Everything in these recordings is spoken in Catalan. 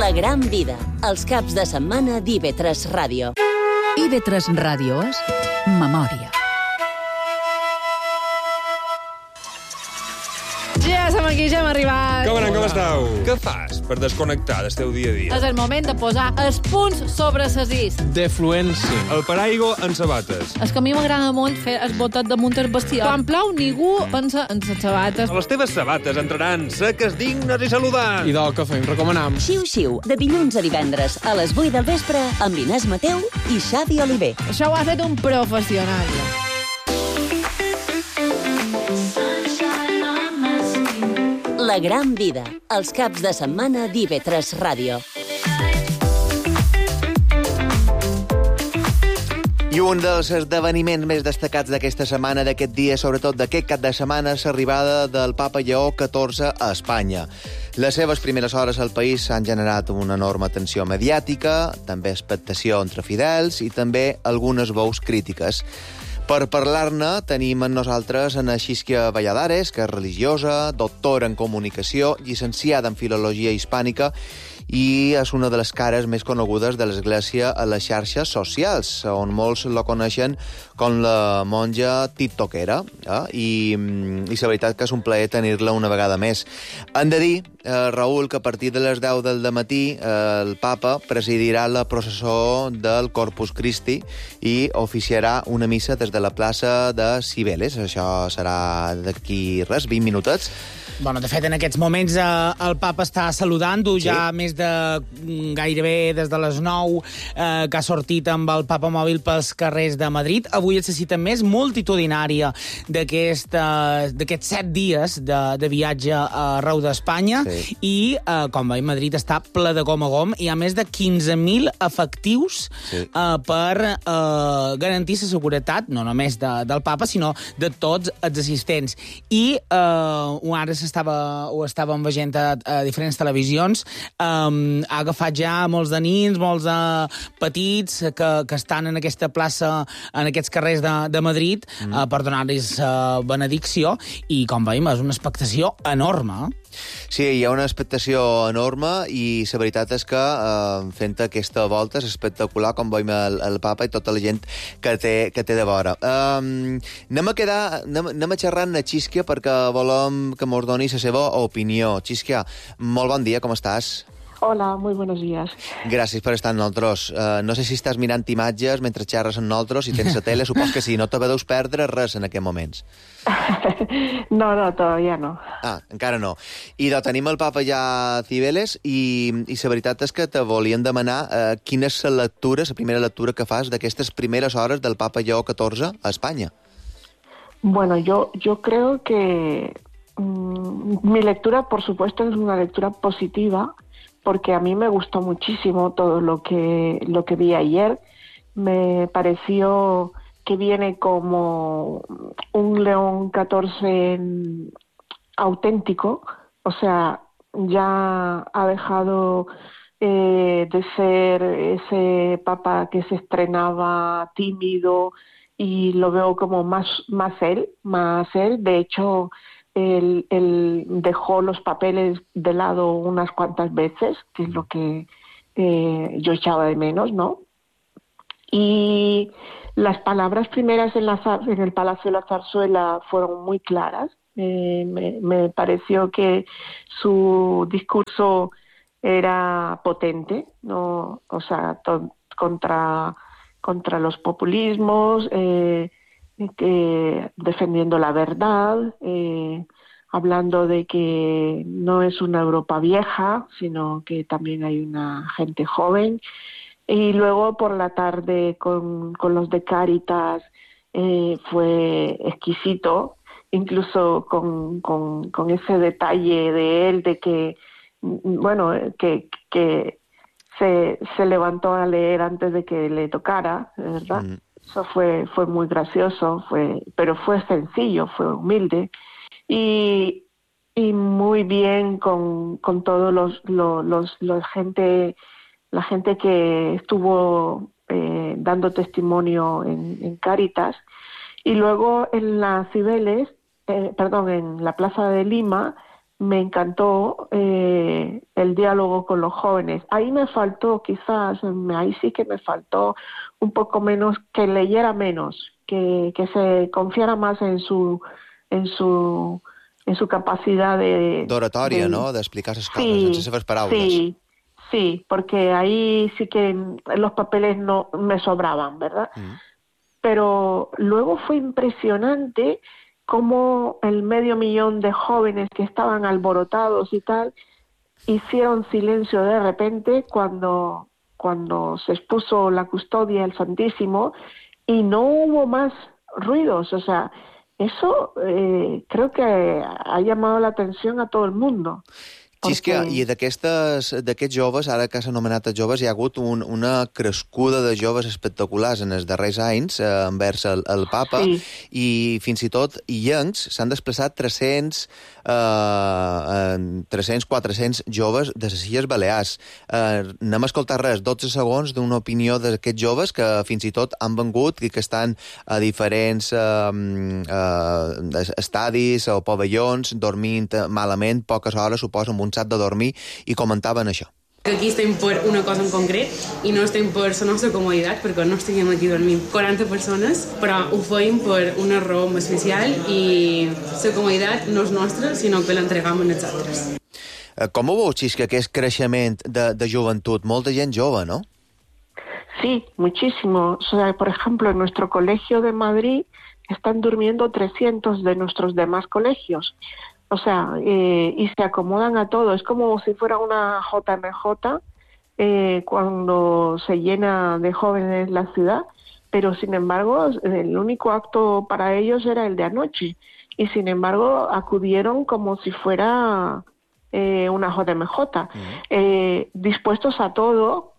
La gran vida, els caps de setmana d'IV3 Ràdio. IV3 Ràdio és memòria. Ja som aquí, ja hem arribat. Com estàu? Què fas per desconnectar del teu dia a dia? És el moment de posar els punts sobre ses is. Defluència. El paraigua en sabates. És que a mi m'agrada molt fer el botet damunt el vestido. Quan plou, ningú pensa en les sabates. Les teves sabates entraran seques, dignes i saludants. I del cafè, recomanam. Xiu-xiu, de dilluns a divendres, a les 8 del vespre, amb Inés Mateu i Xavi Oliver. Això ho ha fet un professional. La gran vida, els caps de setmana d'IV3 Ràdio. I un dels esdeveniments més destacats d'aquesta setmana, d'aquest dia, sobretot d'aquest cap de setmana, és l'arribada del papa Lleó XIV a Espanya. Les seves primeres hores al país s'han generat una enorme tensió mediàtica, també expectació entre fidels i també algunes veus crítiques. Per parlar-ne tenim amb nosaltres Ana Xisquia Valladares, que és religiosa, doctora en comunicació, llicenciada en filologia hispànica i és una de les cares més conegudes de l'Església a les xarxes socials, on molts la coneixen com la monja tiktokera, i la veritat que és un plaer tenir-la una vegada més. Hem de dir, Raül, que a partir de les 10 del matí el papa presidirà la processó del Corpus Christi i oficiarà una missa des de la plaça de Cibeles. Això serà d'aquí 20 minutets. Bueno, de fet, en aquests moments el papa està saludant-ho, sí. Ja més de gairebé des de les 9 que ha sortit amb el papa mòbil pels carrers de Madrid. Avui és la cita més multitudinària d'aquests 7 dies de viatge arreu d'Espanya, sí. I, com veiem, Madrid està ple de gom a gom. Hi ha més de 15.000 efectius, sí. Per garantir la seguretat, no només del papa, sinó de tots els assistents. I ara ho estàvem veient a diferents televisions, ha agafat ja molts de nins, molts de petits que estan en aquesta plaça, en aquests carrers de Madrid, per donar-los benedicció, i com veiem és una expectació enorme. Sí, hi ha una expectació enorme i la veritat és que fent aquesta volta és espectacular, com veiem el papa i tota la gent que té de vora. Anem a xerrar amb la Xisquia perquè volem que mos doni la seva opinió. Xisquia, molt bon dia, com estàs? Hola, muy buenos días. Gràcies per estar amb nosaltres. No sé si estàs mirant imatges mentre xerres amb nosaltres, si tens la tele, supos que sí. No te veus perdre res en aquests moments. No, todavía no. Encara no. I tenim el papa ja a Cibeles i la veritat és que te volíem demanar quina és la primera lectura que fas d'aquestes primeres hores del papa Lleó XIV a Espanya. Bueno, yo creo que mi lectura, por supuesto, es una lectura positiva, porque a mí me gustó muchísimo todo lo que vi ayer. Me pareció que viene como un León XIV auténtico, o sea, ya ha dejado de ser ese papa que se estrenaba tímido y lo veo como más él. De hecho, él dejó los papeles de lado unas cuantas veces, que es lo que yo echaba de menos, ¿no? Y las palabras primeras en el Palacio de la Zarzuela fueron muy claras. Me pareció que su discurso era potente, ¿no? O sea, contra los populismos, defendiendo la verdad, hablando de que no es una Europa vieja, sino que también hay una gente joven. Y luego por la tarde con los de Cáritas fue exquisito, incluso con ese detalle de él, de que, bueno, que se levantó a leer antes de que le tocara, ¿verdad? Eso fue muy gracioso, pero fue sencillo, fue humilde y muy bien con todos la gente que estuvo dando testimonio en Cáritas. Y luego en la Cibeles, en la Plaza de Lima, me encantó el el diálogo con los jóvenes. Ahí me faltó, ahí sí que me faltó un poco menos, que leyera menos, que se confiara más en su capacidad d'oratòria, no? D'explicar les coses en les seves paraules. Sí, porque ahí sí que los papeles no me sobraban, ¿verdad? Pero luego fue impresionante cómo el 500.000 de jóvenes que estaban alborotados y tal, hicieron silencio de repente cuando se expuso la custodia del Santísimo y no hubo más ruidos. O sea, eso creo que ha llamado la atención a todo el mundo. Xisca, i d'aquests joves, ara que s'ha anomenat els joves, hi ha hagut una crescuda de joves espectaculars en els darrers anys envers el papa, i fins i tot illencs s'han desplaçat 300-400 joves de les Illes Balears. Anem a escoltar 12 segons d'una opinió d'aquests joves que fins i tot han vengut i que estan a diferents estadis o pavellons dormint malament, poques hores, suposo, amb un sac de dormir, i comentaven això. Que aquí estem per una cosa en concret i no estem per la nostra comoditat, perquè no estem aquí dormint 40 persones, però ho feim per una raó especial i la comoditat no és nostra, sinó que l'entregam a nosaltres. Com ho veus, Xisca, aquest creixement de joventut? Molta gent jove, ¿no? Sí, muchísimo. O sea, por ejemplo, en nuestro colegio de Madrid están durmiendo 300 de nuestros demás colegios. O sea, y se acomodan a todo. Es como si fuera una JMJ cuando se llena de jóvenes la ciudad, pero sin embargo el único acto para ellos era el de anoche. Y sin embargo acudieron como si fuera una JMJ, dispuestos a todo,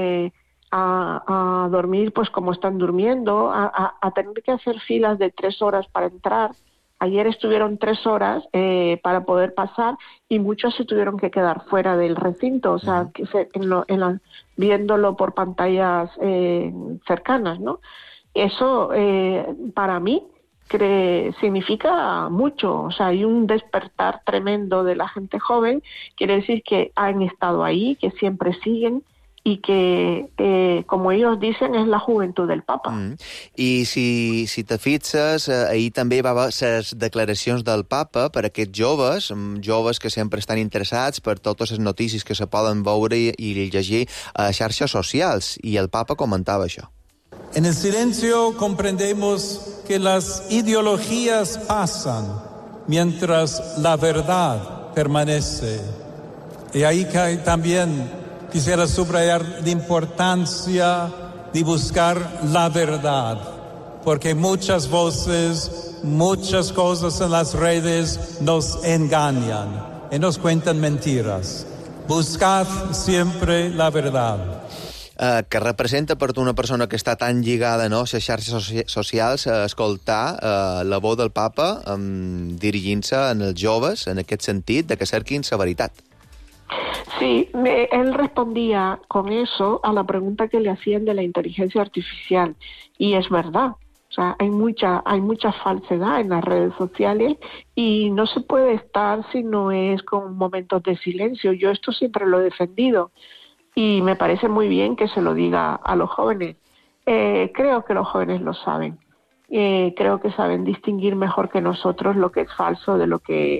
a dormir pues como están durmiendo, a tener que hacer filas de 3 horas para entrar. Ayer estuvieron 3 horas para poder pasar y muchos se tuvieron que quedar fuera del recinto, o sea, viéndolo por pantallas cercanas, ¿no? Eso para mí significa mucho, o sea, hay un despertar tremendo de la gente joven, quiere decir que han estado ahí, que siempre siguen, i que, com ells dicen, és la joventut del papa. I si te fixes, ahir també va haver les declaracions del papa per a aquests joves que sempre estan interessats per totes les notícies que se poden veure i llegir a xarxes socials, i el papa comentava això. En el silencio comprendemos que las ideologías pasan mientras la verdad permanece. Y ahí que también quisiera subrayar la importancia de buscar la verdad, porque muchas voces, muchas cosas en las redes nos engañan y nos cuentan mentiras. Buscad siempre la verdad. Que representa per tu una persona que està tan lligada, no, a les xarxes socials, a escoltar la veu del papa dirigint-se als joves en aquest sentit de que cerquin la veritat. Sí, él respondía con eso a la pregunta que le hacían de la inteligencia artificial, y es verdad. O sea, hay mucha falsedad en las redes sociales y no se puede estar si no es con momentos de silencio. Yo esto siempre lo he defendido y me parece muy bien que se lo diga a los jóvenes. Creo que los jóvenes lo saben. Creo que saben distinguir mejor que nosotros lo que es falso de lo que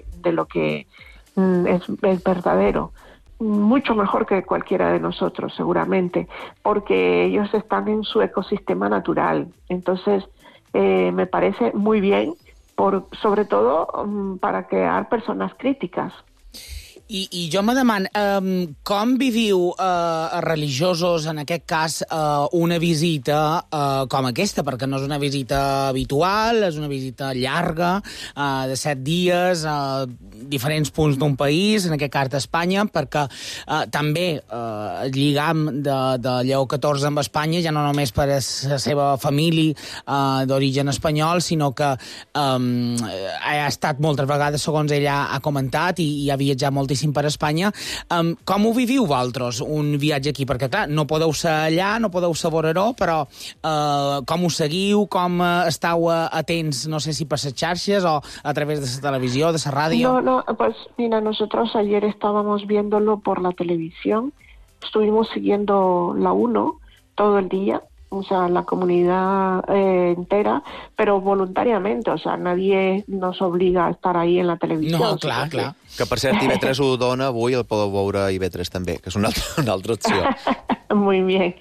es verdadero. Mucho mejor que cualquiera de nosotros, seguramente, porque ellos están en su ecosistema natural. Entonces, me parece muy bien, sobre todo para crear personas críticas. I jo me demano, com viviu religiosos, en aquest cas, una visita com aquesta? Perquè no és una visita habitual, és una visita llarga, de 7 dies, a diferents punts d'un país, en aquest cas d'Espanya, perquè també el lligam de Lleó XIV amb Espanya, ja no només per la seva família d'origen espanyol, sinó que ha estat moltes vegades, segons ella ha comentat, i ha viatjat moltíssim moltíssim per Espanya. Com ho viviu vosaltres, un viatge aquí? Perquè, clar, no podeu ser allà, no podeu ser voreró, però com ho seguiu, com estàu atents, no sé si per les xarxes o a través de la televisió, de la ràdio? No, pues mira, nosotros ayer estábamos viéndolo por la televisión, estuvimos siguiendo la 1 todo el día, o sea, la comunidad entera, pero voluntariamente, o sea, nadie nos obliga a estar ahí en la televisión. No, clar, clar. Que, per cert, IB3 ho dona avui, el podeu veure a IB3 també, que és una altra opció. Muy bien.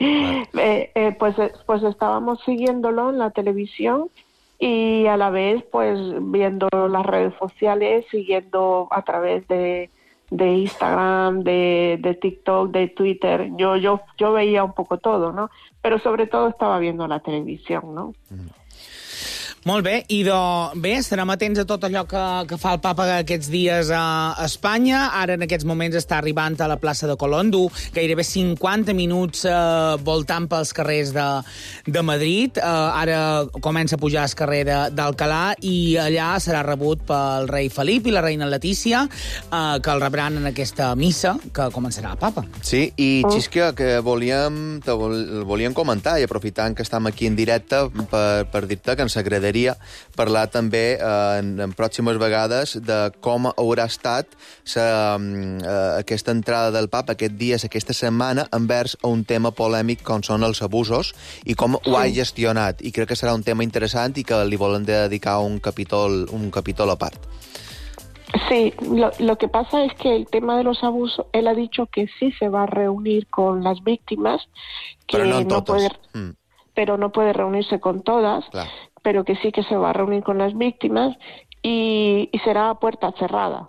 Pues estábamos siguiéndolo en la televisión y a la vez, pues, viendo las redes sociales, siguiendo a través de Instagram, de TikTok, de Twitter. Yo veía un poco todo, ¿no? Pero sobre todo estaba viendo la televisión, ¿no? Molt bé, i bé, estarem atents a tot allò que fa el papa aquests dies a Espanya. Ara, en aquests moments, està arribant a la plaça de Colón, du gairebé 50 minuts voltant pels carrers de Madrid. Ara comença a pujar al carrer d'Alcalà i allà serà rebut pel rei Felip i la reina Letícia, que el rebran en aquesta missa que començarà el papa. Sí, i Xisca, que volíem comentar, i aprofitant que estem aquí en directe, per dir-te que ens agradaria parlar també en pròximes vegades de com haurà estat aquesta entrada del papa aquest dia, aquesta setmana, envers un tema polèmic com són els abusos i com ho ha gestionat. I crec que serà un tema interessant i que li volen dedicar un capítol a part. Sí, lo que pasa es que el tema de los abusos, él ha dicho que sí se va a reunir con las víctimas, que pero no todas. Pero no puede reunirse con todas. Claro. Pero que sí que se va a reunir con las víctimas y será a puerta cerrada.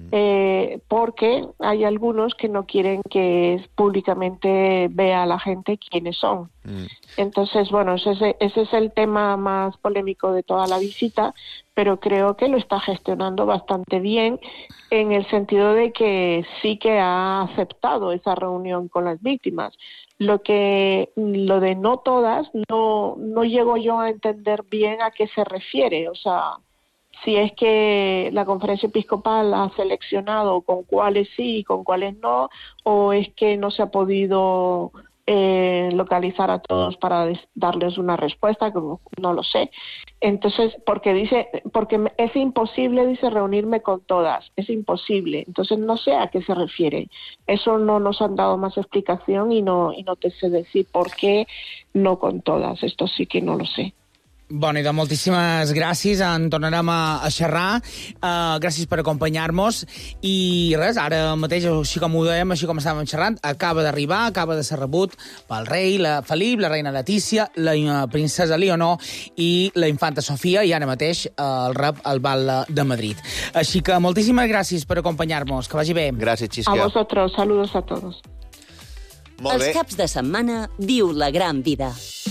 Porque hay algunos que no quieren que públicamente vea a la gente quiénes son. Entonces, bueno, ese es el tema más polémico de toda la visita, pero creo que lo está gestionando bastante bien en el sentido de que sí que ha aceptado esa reunión con las víctimas. Lo de no todas, no llego yo a entender bien a qué se refiere. O sea, si es que la Conferencia Episcopal ha seleccionado con cuáles sí y con cuáles no, o es que no se ha podido localizar a todos para darles una respuesta, que no lo sé. Entonces, porque es imposible, dice, reunirme con todas, es imposible. Entonces no sé a qué se refiere. Eso no nos han dado más explicación y no te sé decir por qué no con todas. Esto sí que no lo sé. Bueno, i de moltíssimes gràcies, en tornarem a xerrar. Gràcies per acompanyar-nos. I res, ara mateix, així com ho dèiem, així com estàvem xerrant, acaba d'arribar, acaba de ser rebut pel rei Felip, la reina Letícia, la princesa Leonor i la infanta Sofia, i ara mateix el rep al Bal de Madrid. Així que moltíssimes gràcies per acompanyar-nos. Que vagi bé. Gràcies, Xisca. A vosotros, saludos a todos. Molt bé. Els caps de setmana viu la gran vida.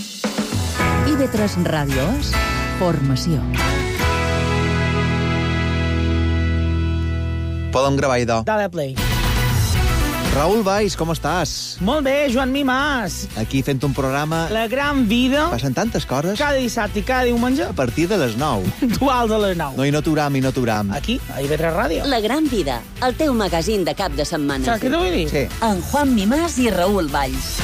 IB3 Ràdio és formació. Podem gravar, idò. Dale play. Raül Valls, com estàs? Molt bé, Joan Mimàs. Aquí fent un programa... La gran vida. Passen tantes coses. Cada dissabte i cada diumenge. A partir de les 9. Duals a les 9. No, i no t'uram. Aquí, a IB3 Ràdio. La gran vida, el teu magazín de cap de setmana. Saps què t'ho vull dir? Sí. En Juan Mimàs i Raül Valls.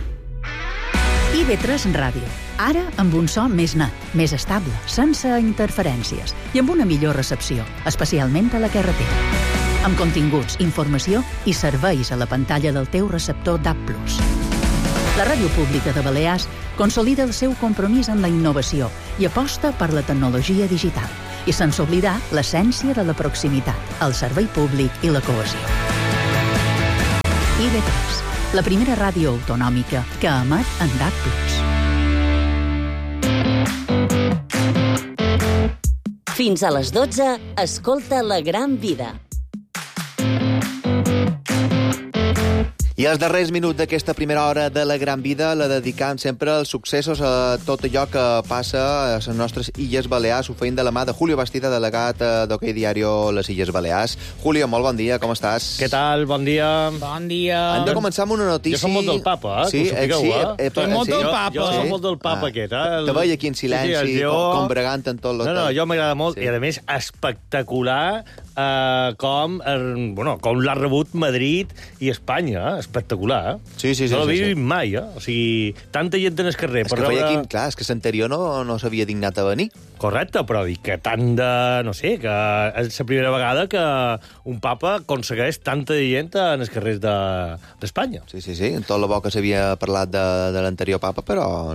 IB3 Ràdio. Ara amb un so més net, més estable, sense interferències i amb una millor recepció, especialment a la carretera. Amb continguts, informació i serveis a la pantalla del teu receptor DAB+. La Ràdio Pública de Balears consolida el seu compromís amb la innovació i aposta per la tecnologia digital, i sense oblidar l'essència de la proximitat, el servei públic i la cohesió. IB3, la primera ràdio autonòmica que emet en DAB+. Fins a les 12, escolta La gran vida. I els darrers minuts d'aquesta primera hora de La gran vida la dedicam sempre als successos, a tot allò que passa a les nostres Illes Balears. Ho feim de la mà de Julio Bastida, delegat d'Hockey Diario Les Illes Balears. Julio, molt bon dia, com estàs? Què tal? Bon dia. Bon dia. Hem de començar amb una notícia... Jo som molt del papa, sí, que ho sapigueu, Soc molt del papa. Jo som molt del papa, aquest. Te veig aquí en silenci, com bregant en tot l'hotel. No, jo m'agrada molt, i a més, espectacular com l'ha rebut Madrid i Espanya. Espectacular, eh? Sí. No l'havia vist mai, eh? O sigui, tanta gent en el carrer. És que l'anterior no s'havia dignat a venir. Correcte, però dic que tant de... No sé, que és la primera vegada que un papa aconsegueix tanta gent en els carrers d'Espanya. Sí. Tot el bo que s'havia parlat de l'anterior papa, però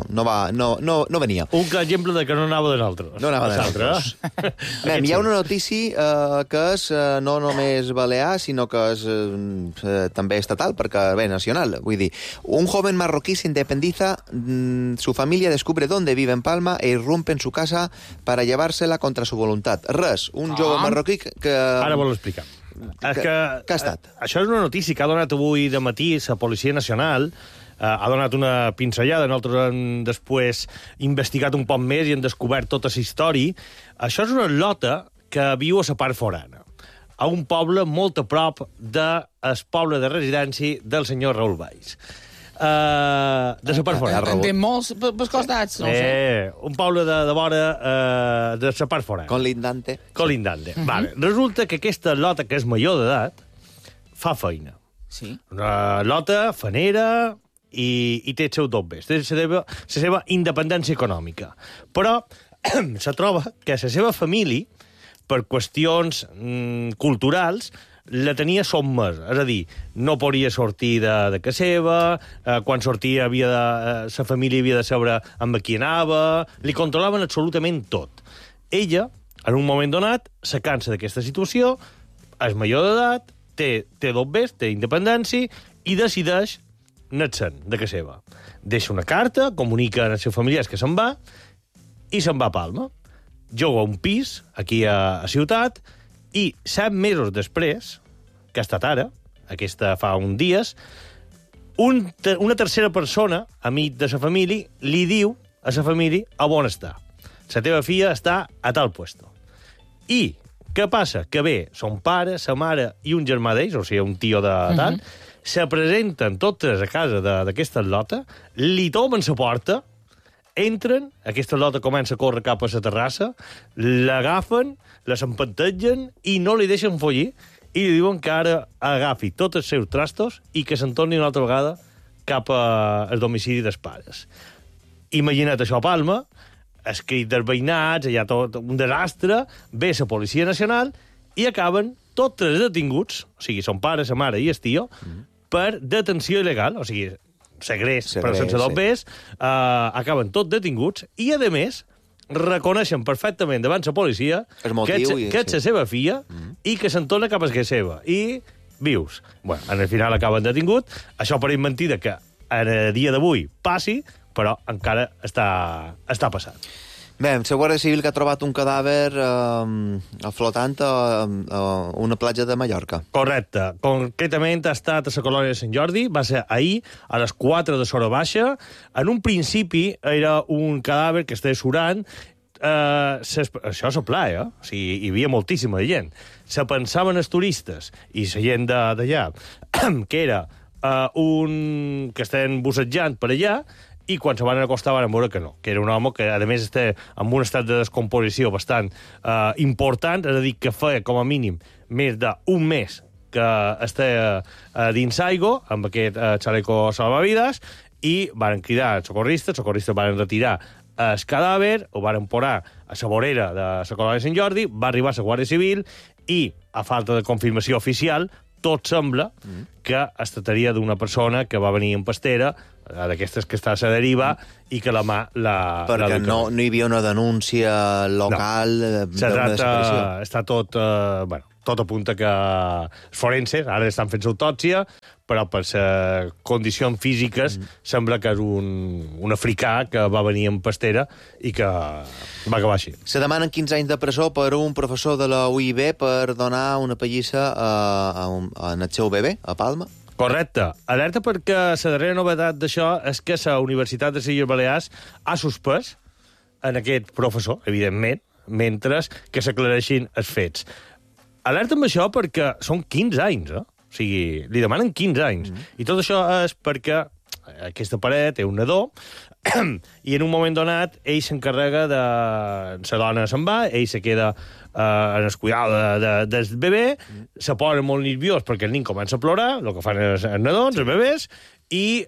no venia. Un exemple de que no anava de nosaltres. No anava de nosaltres. Hi ha una notícia que és no només balear, sinó que és també estatal, perquè, nacional. Vull dir, un joven marroquí se independiza, su familia descubre dónde vive en Palma e irrumpe en su casa para llevársela contra su voluntad. Res, un jove marroquí que... Ara vol explicar. Que ha estat? Això és una notícia que ha donat avui de matí la Policia Nacional. Ha donat una pinzellada, nosaltres hem després investigat un poc més i hem descobert tota la història. Això és una lota que viu a la part forana, a un poble molt a prop del poble de residència del senyor Raül Valls. De la part forana. En té molts pels costats, no sé. Un poble de vora de la part forana. Colindante. Vale. Resulta que aquesta lota, que és major d'edat, fa feina. Sí. Una lota fanera i té els seus dobbers, té la seva independència econòmica. Però se troba que la seva família, per qüestions culturals, la tenia sotmesa. És a dir, no podia sortir de casa seva, quan sortia la família havia de saber amb qui anava, li controlaven absolutament tot. Ella, en un moment donat, se cansa d'aquesta situació, és major d'edat, té dobbers, té independència, i decideix anar-se'n de casa seva. Deixa una carta, comunica als seus familiars que se'n va, i se'n va a Palma. Juga un pis, aquí a Ciutat, i 7 mesos després, que ha estat ara, aquesta fa uns dies, una tercera persona, amic de la família, li diu a la família on està. La teva filla està a tal puesto. I què passa? Que ve son pare, sa mare i un germà d'ells, o sigui, un tio de tant, se presenten totes a casa d'aquesta lota, li tomen la porta, entren, aquesta lota comença a córrer cap a la terrassa, l'agafen, la s'empantegen i no li deixen follir, i li diuen que ara agafi tots els seus trastos i que se'n torni una altra vegada cap al domicili dels pares. Imagina't això a Palma, es crit dels veïnats, hi ha tot un desastre, ve la Policia Nacional i acaben tots els detinguts, o sigui, son pare, sa mare i el tio, per detenció il·legal, o sigui, segrest però sense dobbers, acaben tots detinguts i, a més, reconeixen perfectament davant la policia que és la seva filla i que se'n torna cap a casa seva. I vius. Bueno, en el final acaben detingut. Això pareix mentida que en el dia d'avui passi, però encara està passant. Bé, la Guàrdia Civil que ha trobat un cadàver flotant a una platja de Mallorca. Correcte. Concretament ha estat a la colònia de Sant Jordi, va ser ahir, a les 4 de l'hora baixa. En un principi era un cadàver que estava surant. Això és a pla, eh? O sigui, hi havia moltíssima gent. Se pensaven els turistes i la gent d'allà que era un que estaven bussejant per allà, i quan se van acostar van veure que no, que era un home que, a més, està en un estat de descomposició bastant important, és a dir, que feia, com a mínim, més d'un mes que està dins aigua, amb aquest xaleco salvavides, i van cridar els socorristes van retirar el cadàver, ho van posar a la vorera de la colònia de Sant Jordi, va arribar la Guàrdia Civil, i, a falta de confirmació oficial, tot sembla que es tractaria d'una persona que va venir en pastera, d'aquestes que està a la deriva, i que la mà perquè no hi havia una denúncia local d'una desaparició. Està tot... tot apunta que els forenses ara estan fent l'autòpsia, però per les condicions físiques sembla que és un africà que va venir en pastera i que va acabar així. Se demanen 15 anys de presó per un professor de la UIB per donar una pallissa al seu bebè, a Palma. Correcte. Alerta perquè la darrera novetat d'això és que la Universitat de les Illes Balears ha suspès en aquest professor, evidentment, mentre que s'aclareixin els fets. Alerta amb això perquè són 15 anys, eh? O sigui, li demanen 15 anys. I tot això és perquè aquesta parella té un nadó, i en un moment donat ell s'encarrega de... La dona se'n va, ell se queda en el cuidado del bebè, se posa molt nerviós perquè el nen comença a plorar, el que fan els nadons, els bebès, i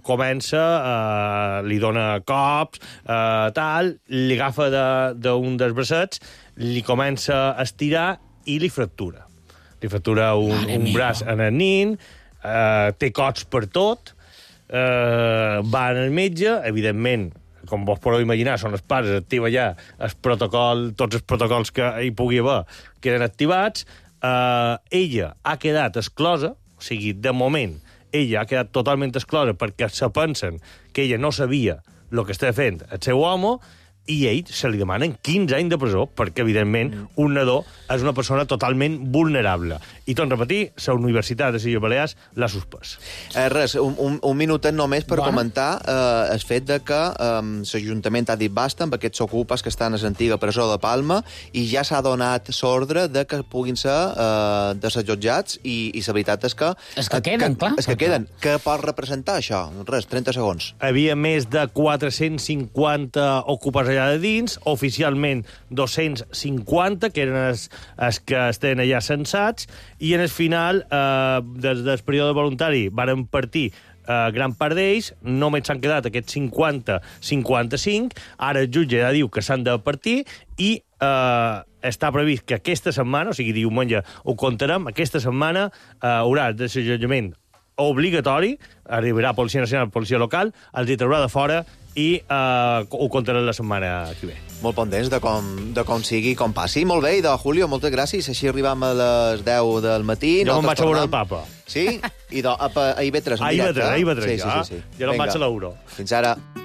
li dona cops, tal, li agafa d'un dels braçets, li comença a estirar i li fractura. Li fractura un braç en el nin, té cots per tot, va al metge, evidentment, com vos podeu imaginar, són els pares, activa ja tots els protocols que hi pugui haver queden activats. Ella ha quedat exclosa, o sigui, de moment, ella ha quedat totalment exclosa perquè se pensen que ella no sabia el que estava fent el seu home, i ell se li demanen 15 anys de presó perquè, evidentment, un nadó és una persona totalment vulnerable. I, torno a repetir, la Universitat de les Illes Balears l'ha suspès. Res, un minutet només per comentar el fet de que l'Ajuntament ha dit basta amb aquests ocupes que estan a l'antiga presó de Palma i ja s'ha donat l'ordre de que puguin ser desallotjats i la veritat és que... És que queden, clar. És que queden. Què pot representar això? Res, 30 segons. Havia més de 450 ocupes allà de dins, oficialment 250, que eren els que estaven allà censats, i en el final, des del període voluntari, varen partir gran part d'ells, només s'han quedat aquests 50-55, ara el jutge ja diu que s'han de partir, i està previst que aquesta setmana, o sigui, diumenge ho comptarem, aquesta setmana haurà desallotjament obligatori, arribarà Policia Nacional, Policia Local, els hi traurà de fora i ho contarem la setmana que ve. Molt pendents de com sigui, com passi. Molt bé, i de Julio, moltes gràcies. Així arribam a les 10 del matí. Jo me'n vaig a veure el papa. Sí? I a IB3 en directe. A IB3, ja. Jo no em vaig a l'Euro. Fins ara.